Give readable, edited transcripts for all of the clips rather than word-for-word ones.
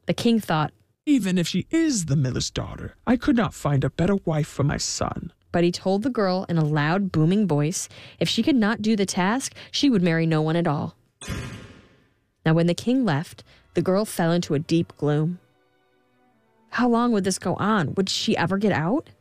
The king thought, Even if she is the miller's daughter, I could not find a better wife for my son. but he told the girl in a loud, booming voice if she could not do the task, she would marry no one at all. Now, when the king left, the girl fell into a deep gloom. How long would this go on? Would she ever get out?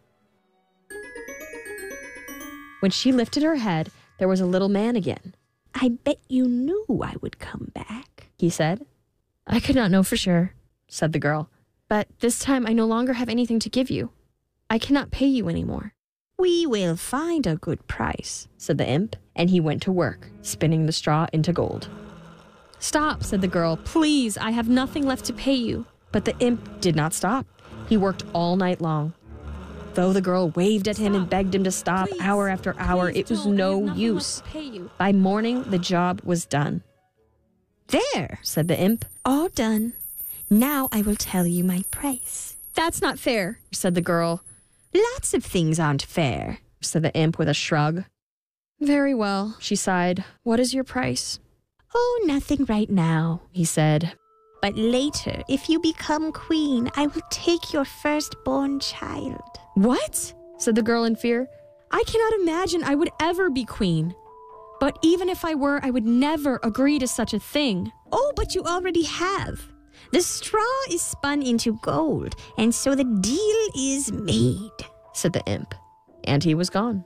When she lifted her head, there was a little man again. I bet you knew I would come back, he said. I could not know for sure, said the girl. But this time I no longer have anything to give you. I cannot pay you anymore. We will find a good price, said the imp, and he went to work, spinning the straw into gold. Stop, said the girl. Please, I have nothing left to pay you. But the imp did not stop. He worked all night long. Though the girl waved at him and begged him to stop hour after hour, it was no use. By morning, the job was done. There, said the imp. All done. Now I will tell you my price. That's not fair, said the girl. Lots of things aren't fair, said the imp with a shrug. Very well, she sighed. What is your price? Oh, nothing right now, he said. But later, if you become queen, I will take your firstborn child. What? Said the girl in fear. I cannot imagine I would ever be queen. But even if I were, I would never agree to such a thing. Oh, but you already have. The straw is spun into gold, and so the deal is made, said the imp, and he was gone.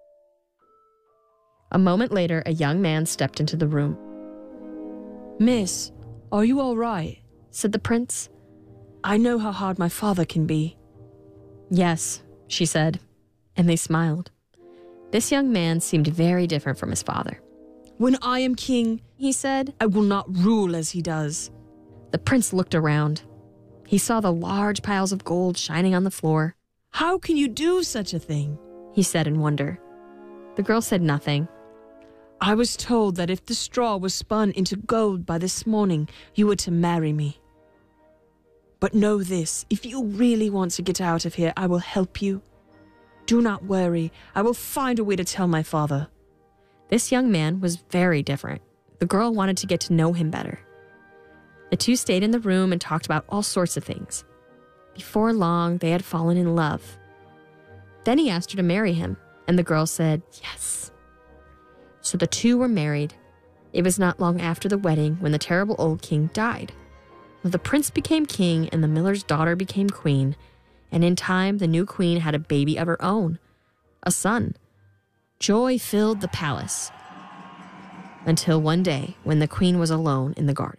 A moment later, a young man stepped into the room. Miss, are you all right? Said the prince. I know how hard my father can be. Yes, she said, and they smiled. This young man seemed very different from his father. When I am king, he said, I will not rule as he does. The prince looked around. He saw the large piles of gold shining on the floor. How can you do such a thing? He said in wonder. The girl said nothing. I was told that if the straw was spun into gold by this morning, you were to marry me. But know this, if you really want to get out of here, I will help you. Do not worry, I will find a way to tell my father. This young man was very different. The girl wanted to get to know him better. The two stayed in the room and talked about all sorts of things. Before long, they had fallen in love. Then he asked her to marry him, and the girl said, yes. So the two were married. It was not long after the wedding when the terrible old king died. The prince became king and the miller's daughter became queen, and in time the new queen had a baby of her own, a son. Joy filled the palace. Until one day when the queen was alone in the garden.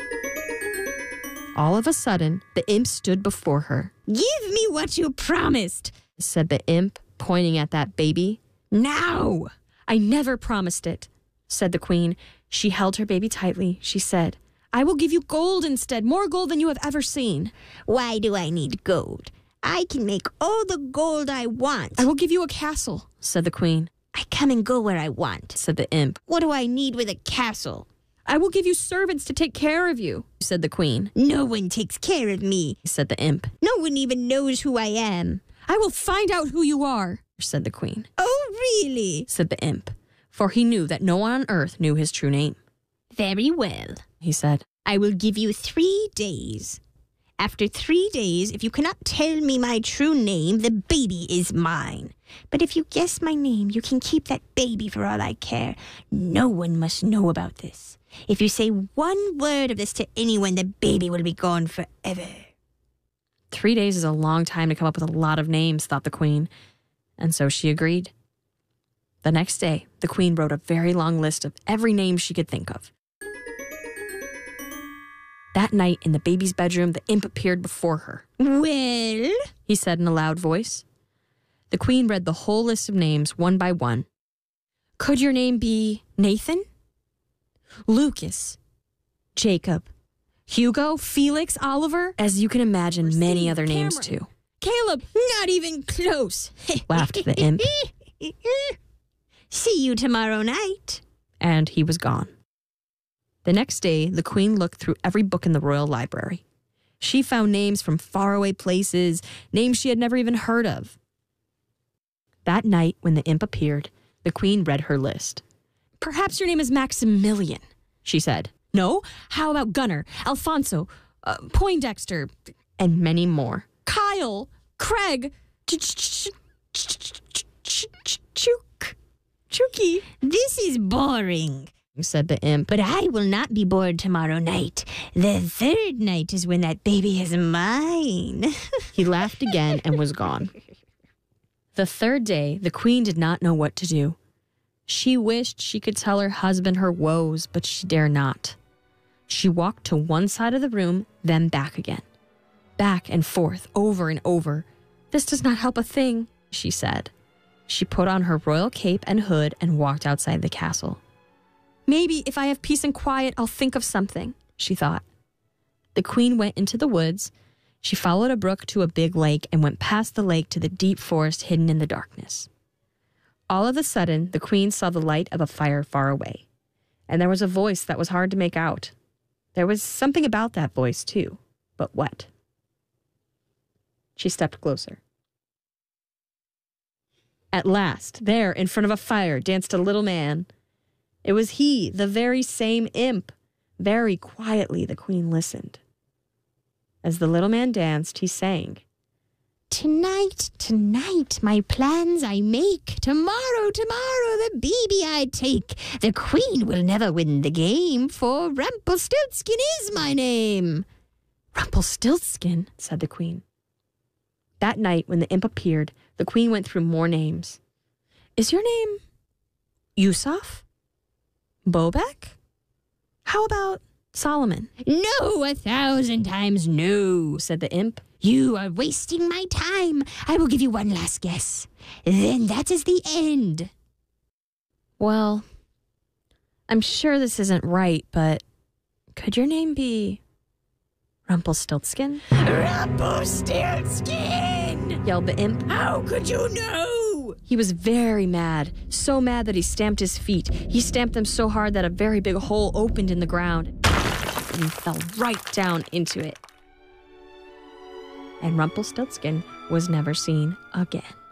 All of a sudden, the imp stood before her. Give me what you promised, said the imp, pointing at that baby. Now! I never promised it, said the queen. She held her baby tightly. She said, I will give you gold instead, more gold than you have ever seen. Why do I need gold? I can make all the gold I want. I will give you a castle, said the queen. I come and go where I want, said the imp. What do I need with a castle? I will give you servants to take care of you, said the queen. No one takes care of me, said the imp. No one even knows who I am. I will find out who you are, said the queen. Oh, really? said the imp, for he knew that no one on earth knew his true name. Very well, he said. I will give you 3 days. After 3 days, if you cannot tell me my true name, the baby is mine. But if you guess my name, you can keep that baby for all I care. No one must know about this. If you say one word of this to anyone, the baby will be gone forever. 3 days is a long time to come up with a lot of names, thought the queen, and so she agreed. The next day, the queen wrote a very long list of every name she could think of. That night, in the baby's bedroom, the imp appeared before her. Well, he said in a loud voice. The queen read the whole list of names one by one. Could your name be Nathan? Lucas? Jacob? Hugo? Felix? Oliver? As you can imagine, many other names too. Caleb, not even close, laughed the imp. See you tomorrow night. And he was gone. The next day, the queen looked through every book in the royal library. She found names from faraway places, names she had never even heard of. That night, when the imp appeared, the queen read her list. Perhaps your name is Maximilian, she said. No? How about Gunnar, Alfonso, Poindexter, and many more. Kyle, Craig, Chooky. This is boring, said the imp. but I will not be bored tomorrow night. The third night is when that baby is mine. He laughed again and was gone. The third day, the queen did not know what to do. She wished she could tell her husband her woes, but she dare not. She walked to one side of the room, then back again. Back and forth, over and over. This does not help a thing, she said. She put on her royal cape and hood and walked outside the castle. Maybe if I have peace and quiet, I'll think of something, she thought. The queen went into the woods. She followed a brook to a big lake and went past the lake to the deep forest hidden in the darkness. All of a sudden, the queen saw the light of a fire far away, and there was a voice that was hard to make out. There was something about that voice, too, but what? She stepped closer. At last, there, in front of a fire, danced a little man. It was he, the very same imp. Very quietly, the queen listened. As the little man danced, he sang, Tonight, tonight, my plans I make. Tomorrow, the baby I take. The queen will never win the game, for Rumpelstiltskin is my name. Rumpelstiltskin, said the queen. That night, when the imp appeared, the queen went through more names. Is your name Yusuf? Bobek? How about Solomon? No, 1,000 times no, said the imp. You are wasting my time. I will give you one last guess. Then that is the end. Well, I'm sure this isn't right, but could your name be Rumpelstiltskin? Rumpelstiltskin! Yelled the imp. How could you know? He was very mad, so mad that he stamped his feet. He stamped them so hard that a very big hole opened in the ground, and he fell right down into it. And Rumpelstiltskin was never seen again.